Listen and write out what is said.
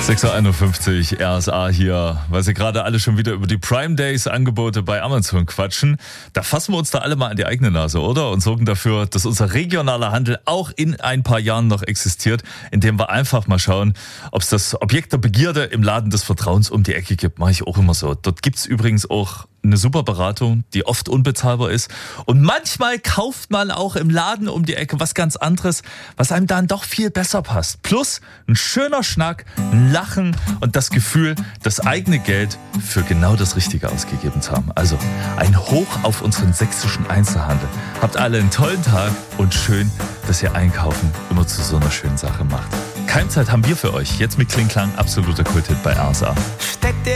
6.51 Uhr, RSA hier, weil sie gerade alle schon wieder über die Prime Days Angebote bei Amazon quatschen. Da fassen wir uns da alle mal an die eigene Nase, oder? Und sorgen dafür, dass unser regionaler Handel auch in ein paar Jahren noch existiert, indem wir einfach mal schauen, ob es das Objekt der Begierde im Laden des Vertrauens um die Ecke gibt. Mache ich auch immer so. Dort gibt's übrigens auch eine super Beratung, die oft unbezahlbar ist. Und manchmal kauft man auch im Laden um die Ecke was ganz anderes, was einem dann doch viel besser passt. Plus ein schöner Schnack, ein Lachen und das Gefühl, das eigene Geld für genau das Richtige ausgegeben zu haben. Also ein Hoch auf unseren sächsischen Einzelhandel. Habt alle einen tollen Tag und schön, dass ihr Einkaufen immer zu so einer schönen Sache macht. Keimzeit haben wir für euch. Jetzt mit Kling Klang, absoluter Kulthit bei RSA. Steck dir